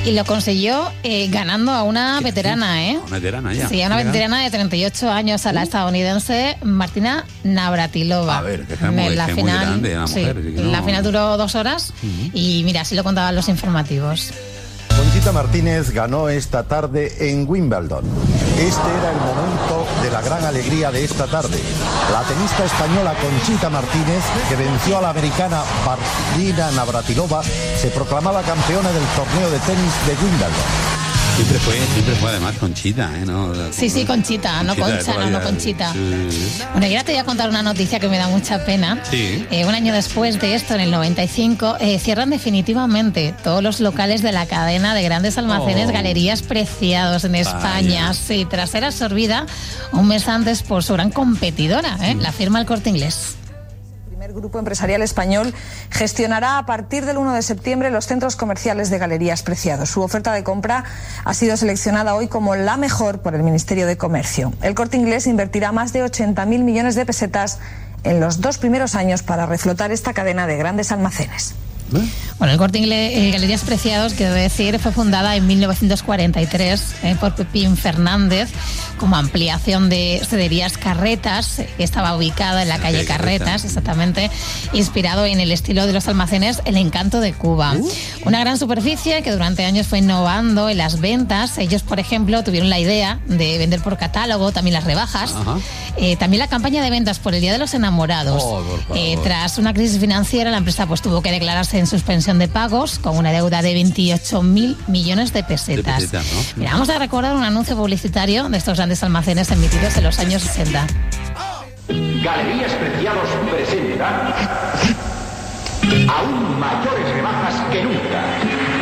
Y lo consiguió ganando a una veterana, ¿eh? Una veterana ya. Sí, a una veterana de 38 años, a la estadounidense Martina Navratilova. A ver, que es muy grande la mujer. Sí, la final duró 2 horas y mira, así lo contaban los informativos. Conchita Martínez ganó esta tarde en Wimbledon. Este era el momento de la gran alegría de esta tarde. La tenista española Conchita Martínez, que venció a la americana Martina Navratilova, se proclamaba campeona del torneo de tenis de Wimbledon. Siempre fue además Conchita, ¿eh? ¿No? Sí, Conchita, no Concha, no Conchita. Sí. Bueno, y ahora te voy a contar una noticia que me da mucha pena. Sí. Un año después de esto, en el 95, cierran definitivamente todos los locales de la cadena de grandes almacenes Galerías Preciados en España. Sí, tras ser absorbida un mes antes por su gran competidora, la firma El Corte Inglés. El grupo empresarial español gestionará a partir del 1 de septiembre los centros comerciales de Galerías Preciados. Su oferta de compra ha sido seleccionada hoy como la mejor por el Ministerio de Comercio. El Corte Inglés invertirá más de 80.000 millones de pesetas en los 2 primeros años para reflotar esta cadena de grandes almacenes. Bueno, el Corte Inglés Galerías Preciados, que debo decir, fue fundada en 1943 por Pepín Fernández como ampliación de Cederías Carretas, que estaba ubicada en la calle Carretas, exactamente, inspirado en el estilo de los almacenes El Encanto de Cuba. Una gran superficie que durante años fue innovando en las ventas. Ellos, por ejemplo, tuvieron la idea de vender por catálogo, también las rebajas, también la campaña de ventas por el Día de los Enamorados. Tras una crisis financiera, la empresa pues tuvo que declararse en suspensión de pagos con una deuda de 28.000 millones de pesetas. ¿No? Mira, vamos a recordar un anuncio publicitario de estos grandes almacenes emitidos en los años 60. Galerías Preciados presenta aún mayores